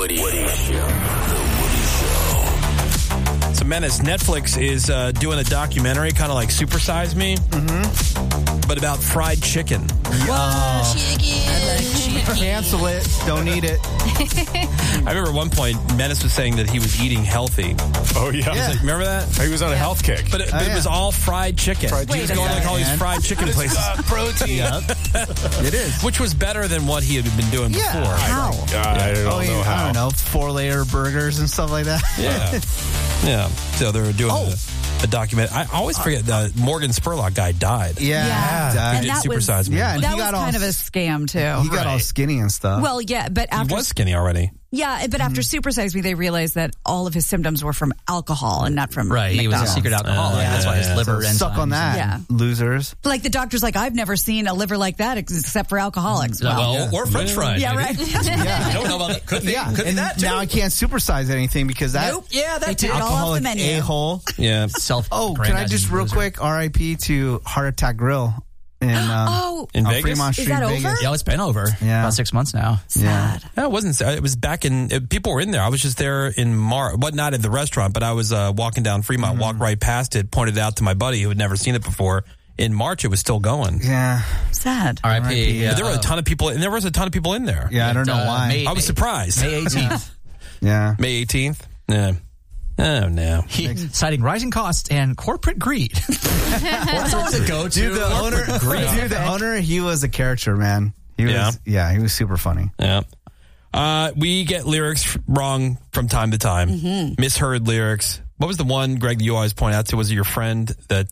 Woody Show. So, Menace, Netflix is doing a documentary, kind of like Super Size Me, but about fried chicken. Cancel it. Don't need it. I remember at one point, Menace was saying that he was eating healthy. Oh, yeah. Remember that? He was on a health kick. But it was all fried chicken. He was going like all these fried chicken places. Protein. It is. Which was better than what he had been doing before. How? I don't know how. I don't know. 4-layer burgers and stuff like that. Yeah. So they were doing a document. I always forget the Morgan Spurlock guy died. Yeah. He did Super Size Me. Yeah, and That he was got kind all, of a scam, too. He got all skinny and stuff. Well, yeah, but He after... was skinny already. Yeah, but after Super Size Me, they realized that all of his symptoms were from alcohol and not from Right, he was a McDonald's. secret alcoholic. That's why his liver enzymes. Suck on that, Yeah. losers. Like the doctor's like, I've never seen a liver like that except for alcoholics. Or French fries. Yeah, maybe. right. I don't know about that. Could be. Could be and that, too. now I can't supersize anything because that Nope. Yeah, They that took too. it all off the alcoholic menu. a-hole. Yeah. Can I just real quick RIP to Heart Attack Grill in In on Vegas? Fremont Street, Is that Vegas. over? Yeah, it's been over. Yeah. About 6 months now. Yeah. Sad. No, it wasn't. It was back in. People were in there. I was just there in March. But not at the restaurant, but I was walking down Fremont, walked right past it, pointed it out to my buddy who had never seen it before. In March, it was still going. Yeah. Sad. R.I.P. But there were a ton of people, and there was a ton of people in there. Yeah, I don't know why. I was surprised. May 18th. Yeah. May 18th? Yeah. Oh, no. Citing rising costs and corporate greed. That's always a go-to. Dude, the owner, he was a character, man. He was, he was super funny. Yeah. We get lyrics wrong from time to time. Misheard lyrics. What was the one, Greg, that you always point out to? Was it your friend that...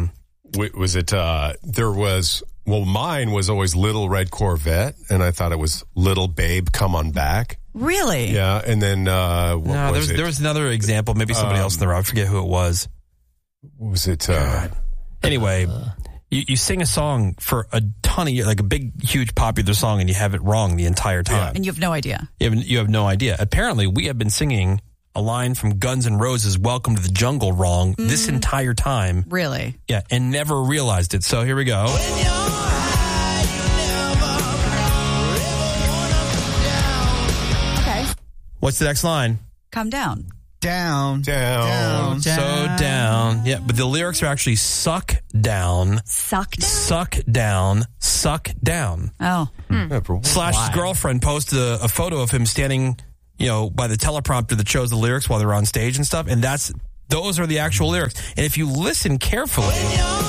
Was it, there was, well, mine was always Little Red Corvette, and I thought it was Little Babe, Come On Back. Really? Yeah, and then, what was it? There was another example, maybe somebody else in the row. I forget who it was. What was it? Anyway, you sing a song for a ton of years, like a big, huge, popular song, and you have it wrong the entire time. And you have no idea. You have no idea. Apparently, we have been singing a line from Guns N' Roses, Welcome to the Jungle, wrong this entire time. Really? Yeah, and never realized it. So here we go. Okay. What's the next line? Calm down. Down. So down. Yeah, but the lyrics are actually suck down. Sucked. Suck down. Suck down. Oh. Slash's girlfriend posted a photo of him standing, by the teleprompter that shows the lyrics while they're on stage and stuff. And those are the actual lyrics. And if you listen carefully...